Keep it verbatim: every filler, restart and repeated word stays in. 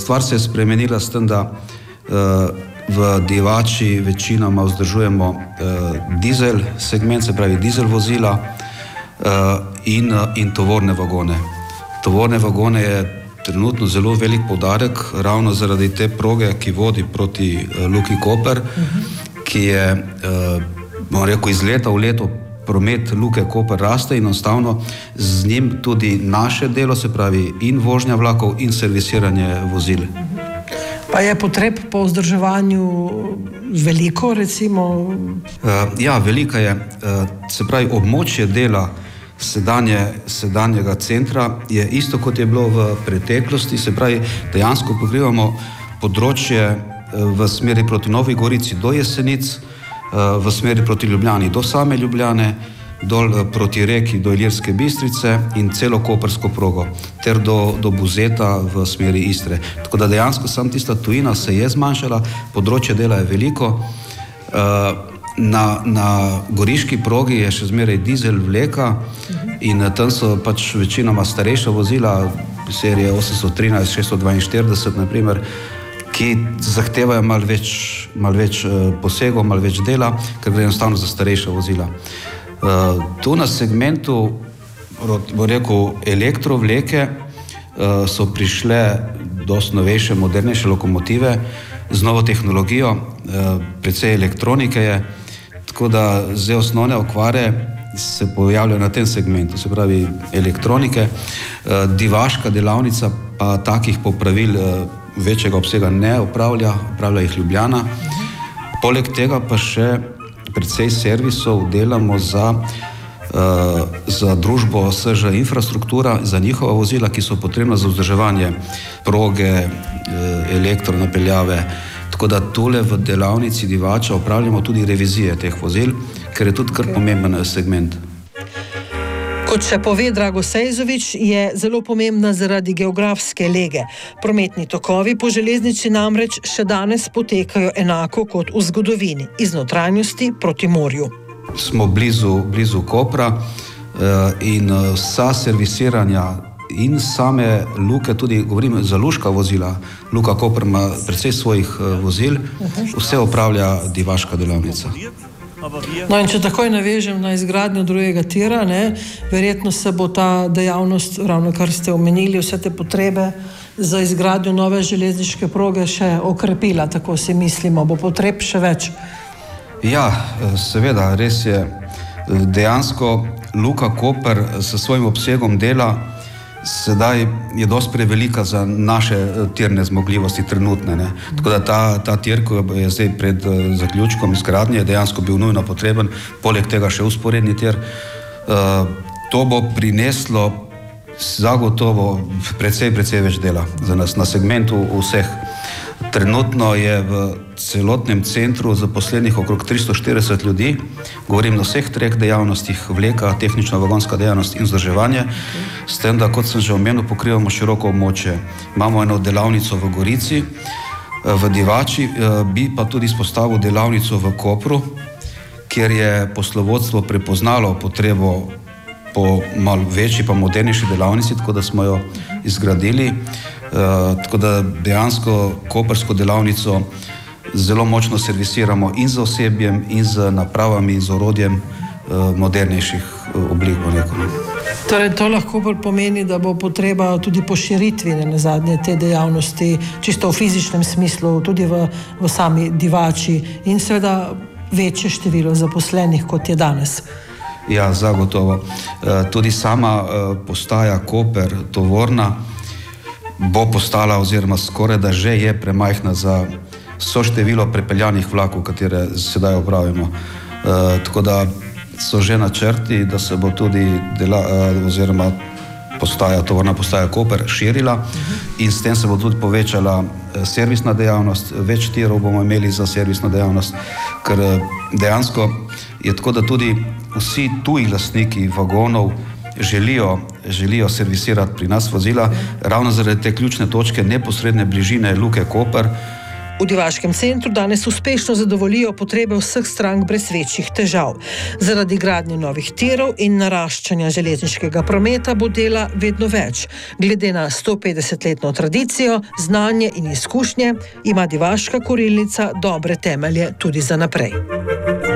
Stvar se je spremenila s tem, da v Divači večinoma vzdržujemo dizel segment, se pravi dizel vozila in, in tovorne vagone. Tovorne vagone je trenutno zelo velik poudarek, ravno zaradi te proge, ki vodi proti Luki Koper, ki je, bom rekel, iz leta v leto promet Luke Koper raste in enostavno z njim tudi naše delo, se pravi in vožnja vlakov in servisiranje vozil. Pa je potreb po vzdrževanju veliko, recimo? Ja, velika je. Se pravi, območje dela sedanje, sedanjega centra je isto, kot je bilo v preteklosti, se pravi, dejansko pokrivamo področje v smeri proti Novi Gorici do Jesenic, v smeri proti Ljubljani do same Ljubljane, dol proti Reki do Ilirske Bistrice in celo koprsko progo, ter do, do Buzeta v smeri Istre. Tako da dejansko sam tista tujina se je zmanjšala, področje dela je veliko. Na, na goriški progi je še zmeraj dizel vleka in tam so pač večinoma starejša vozila, serije osemsto trinajst, šeststo dvainštirideset, na primer, ki zahtevajo malo več, malo več posegov, malo več dela, ker gre enostavno za starejša vozila. Uh, tu na segmentu, bo rekel, elektrovleke uh, so prišle dosti novejše, modernejše lokomotive z novo tehnologijo, uh, precej elektronike je, tako da zdaj osnovne okvare se pojavljajo na tem segmentu, se pravi elektronike. Uh, divaška delavnica pa takih popravil uh, večjega obsega ne opravlja, opravlja jih Ljubljana. Poleg tega pa še precej servisov delamo za, uh, za družbo S Ž Infrastruktura, za njihova vozila, ki so potrebna za vzdrževanje proge, uh, elektronapeljave. Tako da tule v delavnici Divača opravljamo tudi revizije teh vozil, ker je tudi kar pomemben segment. Kot še pove Drago Sejzovič, je zelo pomembna zaradi geografske lege. Prometni tokovi po železnici namreč še danes potekajo enako kot v zgodovini, iz notranjosti proti morju. Smo blizu, blizu Kopra in vsa servisiranja in same luke, tudi govorim za luška vozila, Luka Koper ima precej svojih vozil, vse opravlja divaška delavnica. No in če takoj navežem na izgradnjo drugega tira, ne, verjetno se bo ta dejavnost, ravno kar ste omenili, vse te potrebe za izgradnjo nove železniške proge še okrepila, tako si mislimo, bo potreb še več. Ja, seveda, res je. Dejansko Luka Koper s svojim obsegom dela sedaj je dosti prevelika za naše tirne zmogljivosti trenutne. Ne. Tako da ta, ta tir, ko je zdaj pred zaključkom izgradnje, je dejansko bil nujno potreben, poleg tega še usporedni tir. Uh, to bo prineslo zagotovo precej, precej več dela za nas na segmentu vseh. Trenutno je v celotnem centru zaposlenih okrog tristo štirideset ljudi, govorim na vseh treh dejavnostih, vleka, tehnična vagonska dejavnost in vzdrževanje, s tem, da, kot sem že omenil, pokrivamo široko območje. Imamo eno delavnico v Gorici, v Divači, bi pa tudi izpostavil delavnico v Kopru, kjer je poslovodstvo prepoznalo potrebo po malo večji pa modernejši delavnici, tako da smo jo izgradili. Uh, tako da dejansko koprsko delavnico zelo močno servisiramo in z osebjem, in z napravami, in z orodjem uh, modernejših uh, oblik. Torej, to lahko pomeni, da bo potreba tudi po širitvi na zadnje te dejavnosti, čisto v fizičnem smislu, tudi v, v sami Divači in seveda večje število zaposlenih, kot je danes. Ja, zagotovo. Uh, tudi sama uh, postaja Koper, tovorna, bo postala oziroma skoraj da že je premajhna za vso število prepeljanih vlakov, katere sedaj opravimo. E, tako da so že načrti, da se bo tudi dela, e, oziroma postaja, tovorna postaja Koper širila in s tem se bo tudi povečala servisna dejavnost, več tirov bomo imeli za servisno dejavnost, ker dejansko je tako, da tudi vsi tuji lastniki vagonov želijo, želijo servisirati pri nas vozila, ravno zaradi te ključne točke neposredne bližine Luke Koper. V Divaškem centru danes uspešno zadovoljijo potrebe vseh strank brez večjih težav. Zaradi gradnje novih tirov in naraščanja železniškega prometa bo dela vedno več. Glede na sto petdesetletno tradicijo, znanje in izkušnje ima divaška kurilnica dobre temelje tudi za naprej.